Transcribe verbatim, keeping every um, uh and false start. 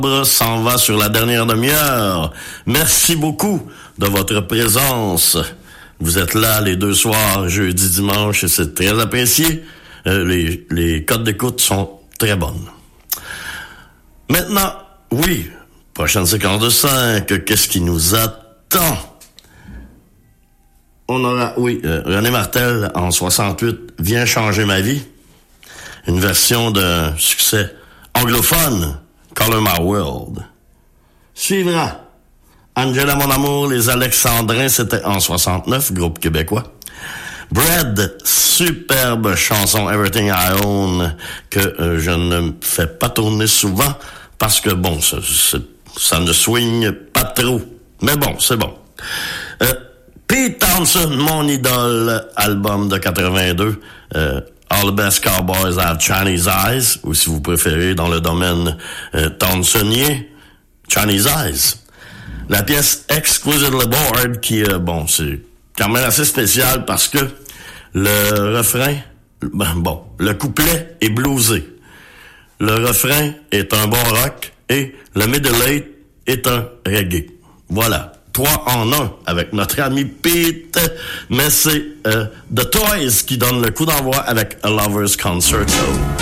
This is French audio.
s'en va sur la dernière demi-heure. Merci beaucoup de votre présence. Vous êtes là les deux soirs, jeudi, dimanche, et c'est très apprécié. Euh, les, les codes d'écoute sont très bonnes. Maintenant, oui, prochaine séquence de cinq, qu'est-ce qui nous attend? On aura, oui, euh, René Martel, en soixante-huit, Viens changer ma vie. Une version d'un succès anglophone, Color My World. Suivra Angela Mon Amour, les Alexandrins, c'était en soixante-neuf, groupe québécois. Bread, superbe chanson Everything I Own, que euh, je ne fais pas tourner souvent, parce que bon, ça, ça ne swing pas trop. Mais bon, c'est bon. Euh, Pete Townshend, mon idole, album de quatre-vingt-deux, euh, All the Best Cowboys Have Chinese Eyes, ou si vous préférez dans le domaine euh, townsendien, Chinese Eyes. La pièce Exquisitely Bored, qui, euh, bon, c'est quand même assez spécial parce que le refrain, ben, bon, le couplet est bluesé. Le refrain est un bon rock et le middle eight est un reggae. Voilà. Trois en un avec notre ami Pete, mais c'est euh, The Toys qui donne le coup d'envoi avec A Lover's Concerto.